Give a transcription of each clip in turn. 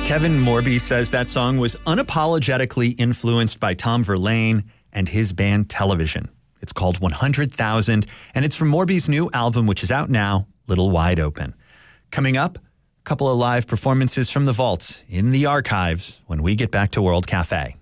Kevin Morby says that song was unapologetically influenced by Tom Verlaine and his band Television. It's called 100,000, and it's from Morby's new album, which is out now, Little Wide Open. Coming up, a couple of live performances from the vault in the archives when we get back to World Cafe.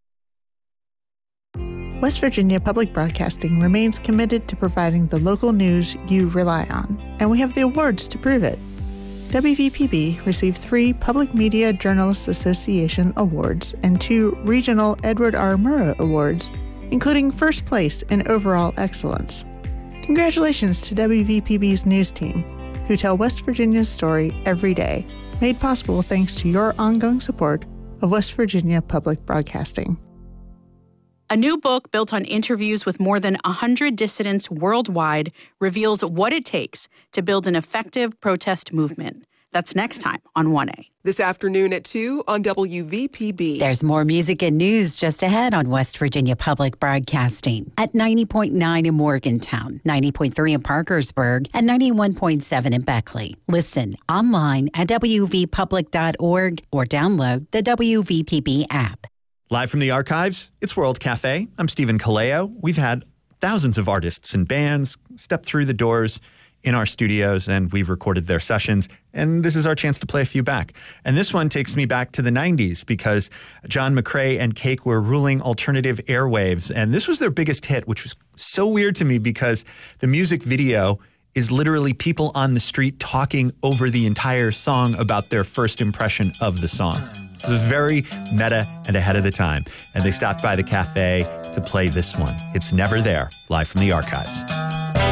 West Virginia Public Broadcasting remains committed to providing the local news you rely on, and we have the awards to prove it. WVPB received 3 Public Media Journalists Association awards and 2 Regional Edward R. Murrah Awards, including first place in overall excellence. Congratulations to WVPB's news team, who tell West Virginia's story every day, made possible thanks to your ongoing support of West Virginia Public Broadcasting. A new book built on interviews with more than 100 dissidents worldwide reveals what it takes to build an effective protest movement. That's next time on 1A. This afternoon at 2 on WVPB. There's more music and news just ahead on West Virginia Public Broadcasting at 90.9 in Morgantown, 90.3 in Parkersburg, and 91.7 in Beckley. Listen online at wvpublic.org or download the WVPB app. Live from the archives, it's World Cafe. I'm Stephen Kaleo. We've had thousands of artists and bands step through the doors in our studios, and we've recorded their sessions, and this is our chance to play a few back. And this one takes me back to the 90s because John McCrae and Cake were ruling alternative airwaves, and this was their biggest hit, which was so weird to me because the music video is literally people on the street talking over the entire song about their first impression of the song. It was very meta and ahead of the time, and they stopped by the cafe to play this one. It's Never There, live from the archives.